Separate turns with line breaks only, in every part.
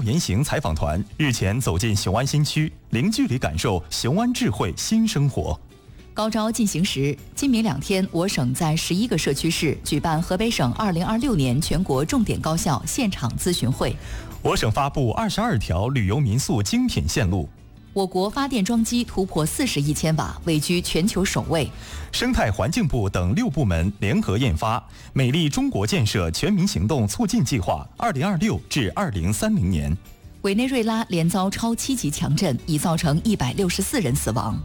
研型采访团日前走进雄安新区，零距离感受雄安智慧新生活。
高招进行时，今明2天，我省在11个社区市举办河北省2026年全国重点高校现场咨询会。
我省发布22条旅游民宿精品线路。
我国发电装机突破40亿千瓦，位居全球首位。
生态环境部等6部门联合研发美丽中国建设全民行动促进计划2026至2030年。
委内瑞拉连遭超7级强震，已造成164人死亡。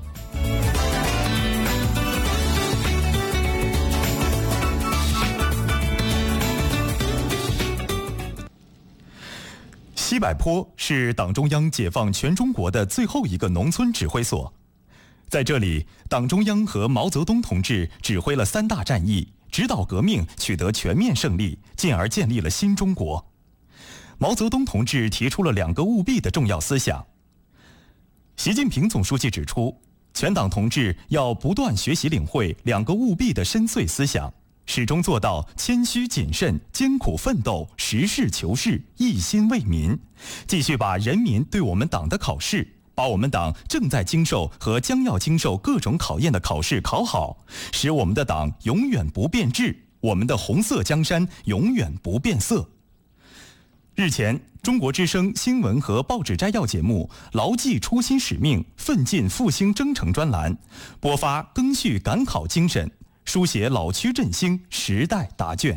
西柏坡是党中央解放全中国的最后一个农村指挥所，在这里，党中央和毛泽东同志指挥了3大战役，指导革命取得全面胜利，进而建立了新中国。毛泽东同志提出了2个务必的重要思想。习近平总书记指出，全党同志要不断学习领会2个务必的深邃思想，始终做到谦虚谨慎、艰苦奋斗、实事求是、一心为民，继续把人民对我们党的考试，把我们党正在经受和将要经受各种考验的考试考好，使我们的党永远不变质，我们的红色江山永远不变色。日前，中国之声新闻和报纸摘要节目牢记初心使命，奋进复兴征程专栏，播发赓续赶考精神，书写老区振兴时代答卷。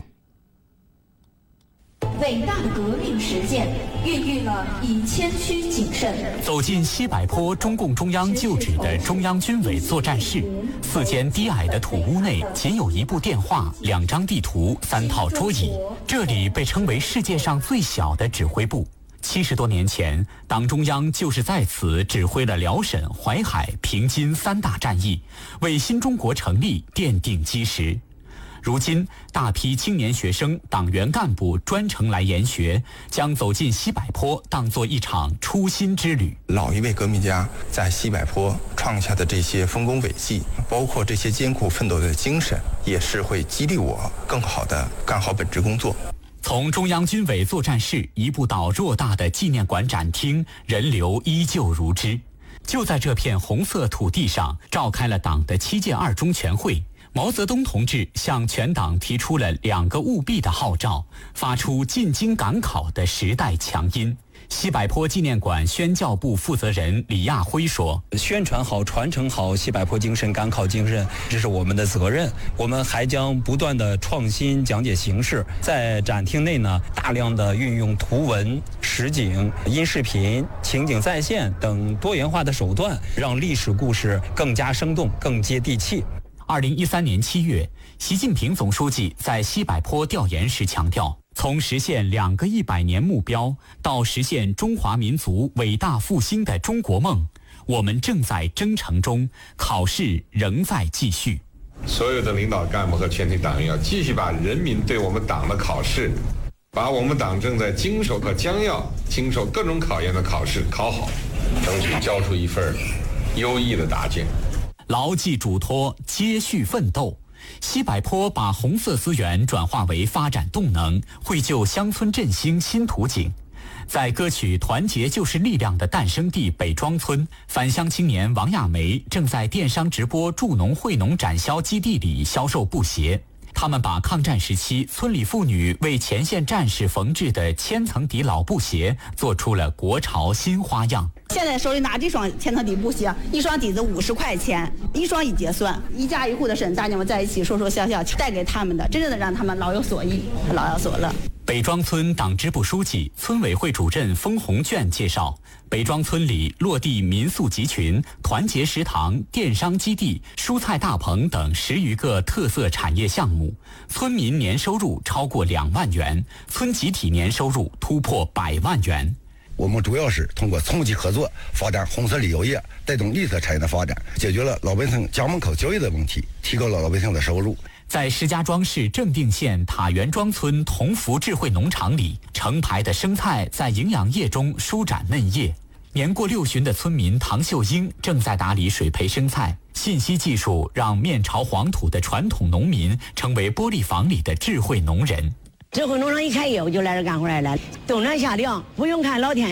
伟大的革命实践孕育了以谦虚谨慎
走进西柏坡中共中央旧址的中央军委作战室，4间低矮的土屋内仅有1部电话、2张地图、3套桌椅。这里被称为世界上最小的指挥部。70多年前，党中央就是在此指挥了辽沈、淮海、平津3大战役，为新中国成立奠定基石。如今，大批青年学生、党员干部专程来研学，将走进西柏坡当作一场初心之旅。
老一辈革命家在西柏坡创下的这些丰功伟绩，包括这些艰苦奋斗的精神，也是会激励我更好地干好本职工作。
从中央军委作战室移步到偌大的纪念馆展厅，人流依旧如织。就在这片红色土地上，召开了党的7届2中全会。毛泽东同志向全党提出了2个务必的号召，发出进京赶考的时代强音。西柏坡纪念馆宣教部负责人李亚辉说：“
宣传好、传承好西柏坡精神、赶考精神，这是我们的责任。我们还将不断的创新讲解形式，在展厅内呢，大量的运用图文、实景、音视频、情景再现等多元化的手段，让历史故事更加生动、更接地气。”
2013年7月，习近平总书记在西柏坡调研时强调，从实现2个100年目标到实现中华民族伟大复兴的中国梦，我们正在征程中，考试仍在继续。
所有的领导干部和全体党员要继续把人民对我们党的考试，把我们党正在经受和将要经受各种考验的考试考好，争取交出一份优异的答卷。
牢记嘱托，接续奋斗。西柏坡把红色资源转化为发展动能，绘就乡村振兴新图景。在歌曲《团结就是力量》的诞生地北庄村，返乡青年王亚梅正在电商直播助农惠农展销基地里销售布鞋。他们把抗战时期村里妇女为前线战士缝制的千层底老布鞋做出了国潮新花样。
现在手里拿这双千层底布鞋，一双底子50块钱，一双一结算，一家一户的省大娘们在一起说说笑笑，带给他们的，真正的让他们老有所依，老有所乐。
北庄村党支部书记、村委会主任封红卷介绍，北庄村里落地民宿集群、团结食堂、电商基地、蔬菜大棚等10余个特色产业项目，村民年收入超过2万元，村集体年收入突破100万元。
我们主要是通过村际合作，发展红色旅游业，带动绿色产业的发展，解决了老百姓家门口就业的问题，提高了老百姓的收入。
在石家庄市正定县塔园庄村同福智慧农场里，成排的生菜在营养液中舒展嫩叶。年过60旬的村民唐秀英正在打理水培生菜。信息技术让面朝黄土的传统农民成为玻璃房里的智慧农人。
智慧农场一开业，我就来这干活来了，冬暖夏凉，不用看老天。